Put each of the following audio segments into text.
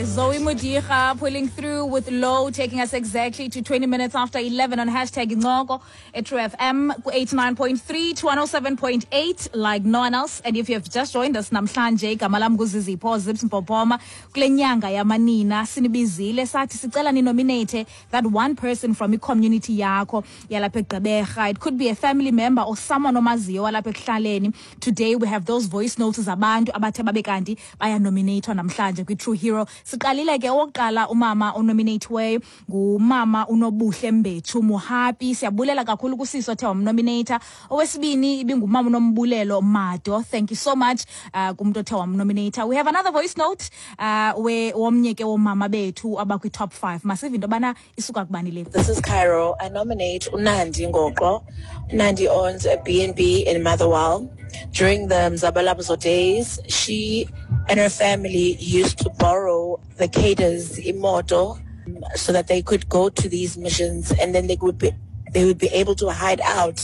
Zoe Mudira pulling through with Low, taking us exactly to 20 minutes after 11 on hashtag Ngoko at True FM 89.3 to 107.8 like no one else. And if you have just joined us, namhlanje Kamalam Guzizipo Zips Mpopoma kule nyanga yamanina sinibizile sathi sicela ni nominate that one person from the community yakho yalapha eGqeberha. It could be a family member or someone omaziyo walapha ekuhlaleni. Today we have those voice notes zabantu abathe babe kanti baya nominate namhlanje kwi True Hero. Siqalile ke oqala umama onominatwe ngumama unobuhle Mbethu Muhapi. Siyabulela kakhulu kusiso the wamnominator. Owesibini ibingumama unombulelo Mado. Thank you so much kumuntu othe wamnominator. We have another voice note where womnye ke womama bethu abakwi top 5. Masive into bana isuka kubani le. This is Cairo. I nominate Unandi Ngoko. Unandi owns a B&B in Motherwell. During the Mzabalabzo days, she and her family used to borrow the cadres immortal so that they could go to these missions, and then they would be able to hide out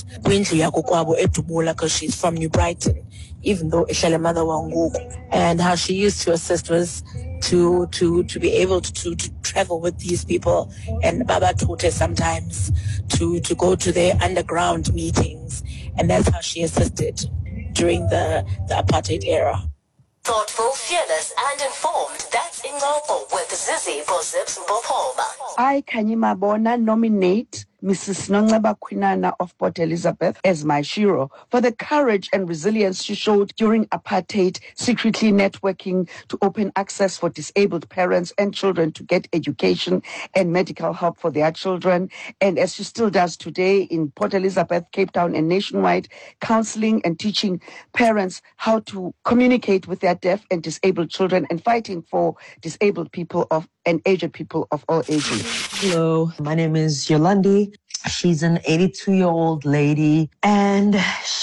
because she's from New Brighton, even though Ishale mother Wanguku. And how she used to assist was to be able to travel with these people and Baba Tote sometimes to go to their underground meetings, and that's how she assisted during the apartheid era. Thoughtful, fearless, and informed. That's Ngoko with Zizi for Zips Mpopoma. I, Kanyima Bona, nominate Mrs. Nongceba Kwinana of Port Elizabeth as my shiro for the courage and resilience she showed during apartheid, secretly networking to open access for disabled parents and children to get education and medical help for their children. And as she still does today in Port Elizabeth, Cape Town, and nationwide, counseling and teaching parents how to communicate with their deaf and disabled children and fighting for disabled people and aged people of all ages. Hello, my name is Yolandi. She's an 82-year-old lady, and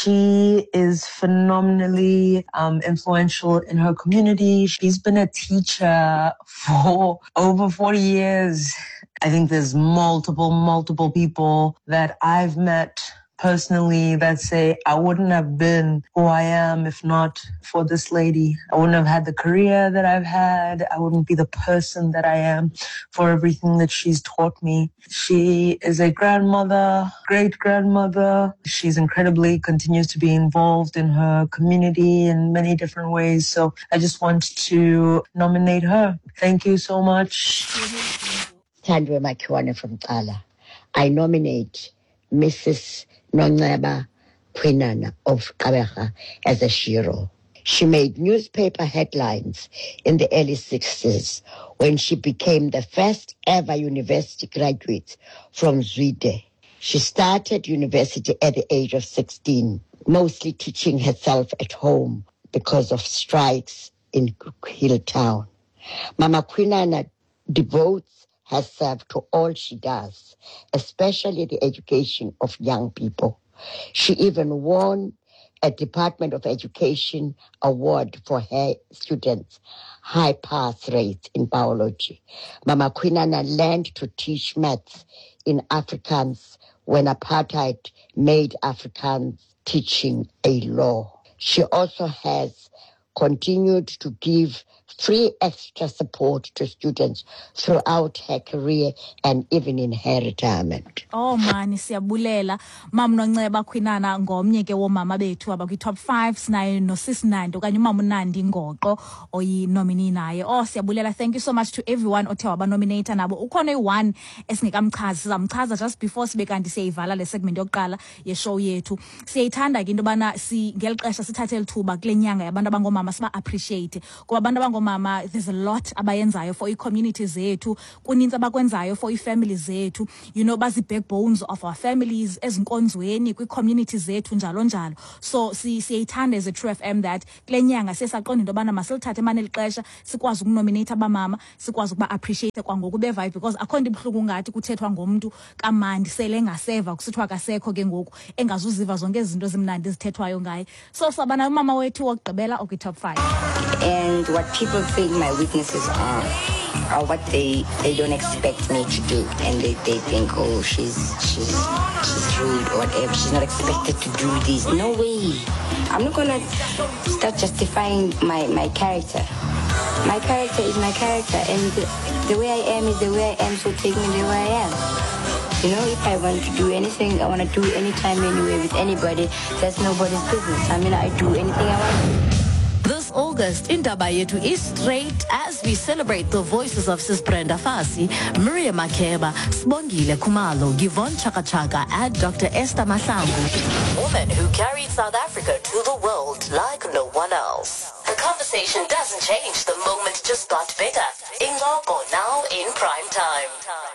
she is phenomenally influential in her community. She's been a teacher for over 40 years. I think there's multiple people that I've met personally that say I wouldn't have been who I am if not for this lady. I wouldn't have had the career that I've had. I wouldn't be the person that I am for everything that she's taught me. She is a grandmother, great-grandmother. She's continues to be involved in her community in many different ways. So I just want to nominate her. Thank you so much. Thandwe Makiwane from Tala. I nominate Mrs. Nongceba Kwinana of Gqeberha as a shiro. She made newspaper headlines in the early 60s when she became the first ever university graduate from Zwide. She started university at the age of 16, mostly teaching herself at home because of strikes in Hilltown. Mama Kwinana devotes herself to all she does, especially the education of young people. She even won a Department of Education award for her students' high pass rates in biology. Mama Kwinana learned to teach maths in Afrikaans when apartheid made Afrikaans teaching a law. She also has continued to give free extra support to students throughout her career and even in her retirement. Oh mani siyabulela Mama Nongceba Kwinana ngomnye ke womama bethu abakwi top 5 sinayo no sis Nandi okanye umama uNandi Ngoqo oyi nominee naye. Oh siyabulela, thank you so much to everyone othe waba nominator nabo. Ukhona i1 esingekamchazi sizamchaza just before sibe kanti siyayivala le segment yokuqala ye show yethu. Siyayithanda ke into bana ngelixesha sithathe lithuba kule nyanga yabantu abangomama siba appreciate kuba abantu abangomama there's a lot abayenzayo for i-communities zethu, kuninzi abakwenzayo for i-families zethu, you know, bazi backbones of our families ezinkonzweni kwi-communities zethu njalo njalo. So siyayithanda as a True FM that kule nyanga sesaqonda into bana masilithathe manje lixesha sikwazi ukunominate abamama, sikwazi ukuba appreciate kwangoku bevibe because akho nto ibhlungu ngathi kuthethwa ngomuntu kamandi sele engaseva kusithwa kasekho ke ngoku engazuziva zonke izinto zimnandi zithethwayo ngaye. So sabana umama wethu wokugqibela okwi top 5. And what people think my weaknesses are what they don't expect me to do, and they think, oh, she's rude or whatever, she's not expected to do this. No way. I'm not gonna start justifying my character. My character is my character, and the way I am is the way I am, so take me the way I am. You know, if I want to do anything, I want to do anytime, anywhere, with anybody, that's nobody's business. I mean, I do anything I want to. This August, Indaba Yethu is straight as we celebrate the voices of Sis Brenda Fassie, Miriam Makeba, Sibongile Khumalo, Yvonne Chaka Chaka, and Dr. Esther Mahlangu. Women who carried South Africa to the world like no one else. The conversation doesn't change the moment just got better. Ingoko now in prime time.